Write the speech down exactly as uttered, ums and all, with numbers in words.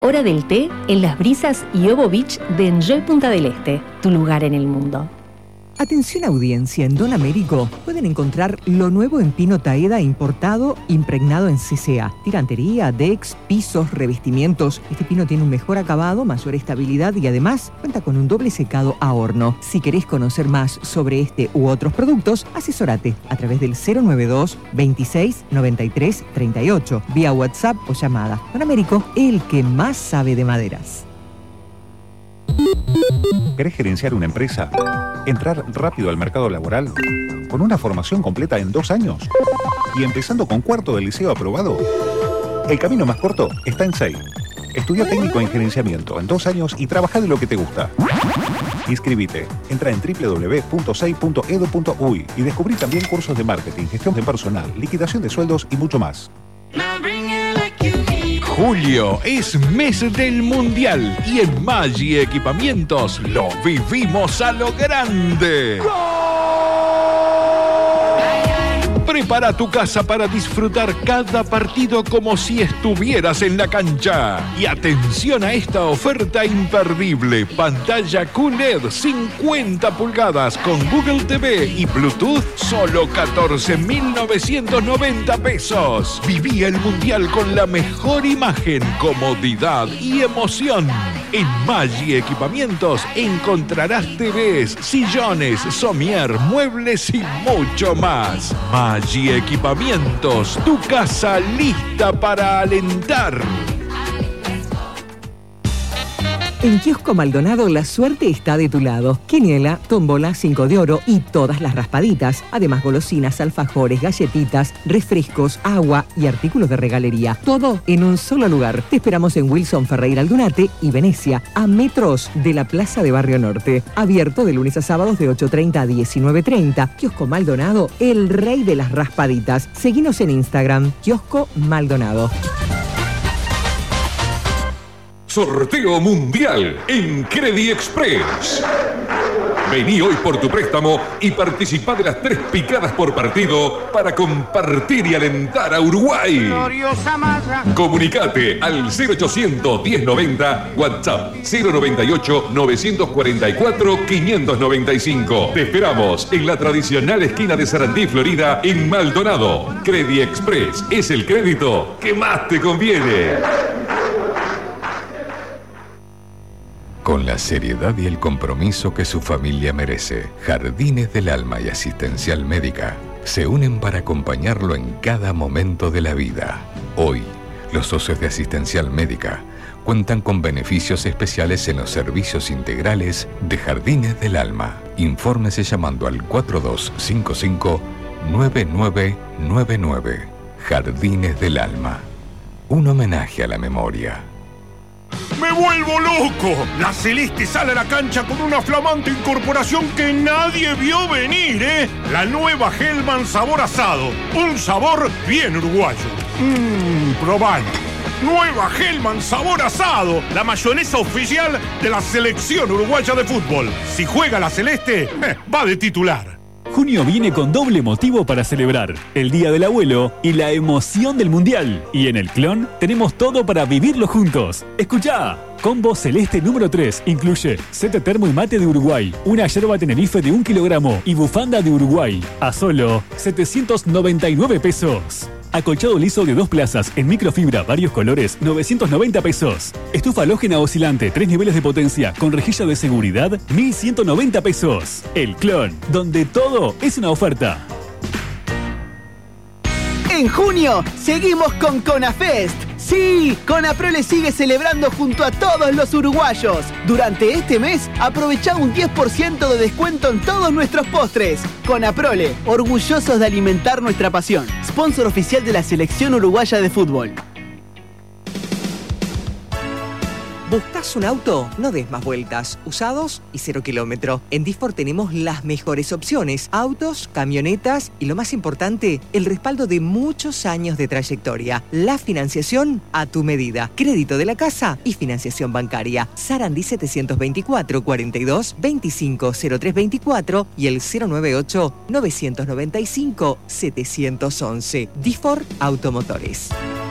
Hora del té en Las Brisas y Ovo Beach de Enjoy Punta del Este, tu lugar en el mundo. Atención audiencia, en Don Américo pueden encontrar lo nuevo en pino taeda importado, impregnado en C C A. Tirantería, decks, pisos, revestimientos. Este pino tiene un mejor acabado, mayor estabilidad y además cuenta con un doble secado a horno. Si querés conocer más sobre este u otros productos, asesórate a través del cero nueve dos, veintiséis, noventa y tres, treinta y ocho, vía WhatsApp o llamada. Don Américo, el que más sabe de maderas. ¿Querés gerenciar una empresa? ¿Entrar rápido al mercado laboral? ¿Con una formación completa en dos años? ¿Y empezando con cuarto del liceo aprobado? El camino más corto está en SEI. Estudia técnico en gerenciamiento en dos años y trabaja de lo que te gusta. Inscribite. Entra en doble u doble u doble u punto sei punto edu punto uy y descubrí también cursos de marketing, gestión de personal, liquidación de sueldos y mucho más. Julio es mes del Mundial y en Maggi Equipamientos lo vivimos a lo grande. Prepara tu casa para disfrutar cada partido como si estuvieras en la cancha. Y atención a esta oferta imperdible. Pantalla Q L E D cincuenta pulgadas con Google T V y Bluetooth, solo catorce mil novecientos noventa pesos. Viví el Mundial con la mejor imagen, comodidad y emoción. En Maggi Equipamientos encontrarás T Vs, sillones, somier, muebles y mucho más. Maggi Equipamientos, tu casa lista para alentar. En Kiosco Maldonado la suerte está de tu lado. Quiniela, tómbola, cinco de oro y todas las raspaditas. Además golosinas, alfajores, galletitas, refrescos, agua y artículos de regalería. Todo en un solo lugar. Te esperamos en Wilson Ferreira Aldunate y Venecia, a metros de la Plaza de Barrio Norte. Abierto de lunes a sábados de ocho treinta a diecinueve treinta. Kiosco Maldonado, el rey de las raspaditas. Seguinos en Instagram, Kiosco Maldonado. Sorteo mundial en Credit Express. Vení hoy por tu préstamo y participá de las tres picadas por partido para compartir y alentar a Uruguay. Comunicate al cero ochocientos, diez noventa, WhatsApp cero noventa y ocho, novecientos cuarenta y cuatro, quinientos noventa y cinco. Te esperamos en la tradicional esquina de Sarandí, Florida, en Maldonado. Credit Express es el crédito que más te conviene. Con la seriedad y el compromiso que su familia merece, Jardines del Alma y Asistencial Médica se unen para acompañarlo en cada momento de la vida. Hoy, los socios de Asistencial Médica cuentan con beneficios especiales en los servicios integrales de Jardines del Alma. Infórmese llamando al cuatro dos cinco cinco, nueve nueve nueve nueve. Jardines del Alma. Un homenaje a la memoria. ¡Me vuelvo loco! La Celeste sale a la cancha con una flamante incorporación que nadie vio venir, ¿eh? La nueva Hellman sabor asado. Un sabor bien uruguayo. Mmm, probalo. Nueva Hellman sabor asado. La mayonesa oficial de la selección uruguaya de fútbol. Si juega la Celeste, eh, va de titular. Junio viene con doble motivo para celebrar, el Día del Abuelo y la emoción del Mundial. Y en el Clon tenemos todo para vivirlo juntos. ¡Escuchá! Combo Celeste número tres incluye set termo y mate de Uruguay, una yerba Tenerife de un kilogramo y bufanda de Uruguay a solo setecientos noventa y nueve pesos. Acolchado liso de dos plazas en microfibra, varios colores, novecientos noventa pesos. Estufa halógena oscilante, tres niveles de potencia, con rejilla de seguridad, mil ciento noventa pesos. El Clon, donde todo es una oferta. En junio, seguimos con Conafest. Sí, Conaprole sigue celebrando junto a todos los uruguayos. Durante este mes, aprovecha un diez por ciento de descuento en todos nuestros postres. Conaprole, orgullosos de alimentar nuestra pasión. Sponsor oficial de la Selección Uruguaya de Fútbol. ¿Buscas un auto? No des más vueltas. Usados y cero kilómetro. En Disfor tenemos las mejores opciones. Autos, camionetas y lo más importante, el respaldo de muchos años de trayectoria. La financiación a tu medida. Crédito de la casa y financiación bancaria. Sarandí setecientos veinticuatro, cuarenta y dos, veinticinco, cero tres veinticuatro y el cero noventa y ocho, novecientos noventa y cinco, setecientos once. Disfor Automotores.